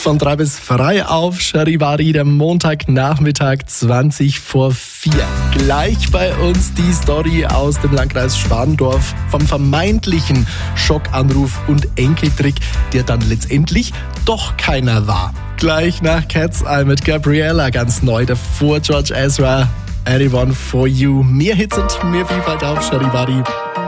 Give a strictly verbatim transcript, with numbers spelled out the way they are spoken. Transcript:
Von drei bis frei auf Charivari, der Montagnachmittag zwanzig vor vier. Gleich bei uns die Story aus dem Landkreis Schwandorf vom vermeintlichen Schockanruf und Enkeltrick, der dann letztendlich doch keiner war. Gleich nach Cat's Eye mit Gabriella ganz neu, davor George Ezra, Anyone for You. Mehr Hits und mehr Vielfalt auf Charivari.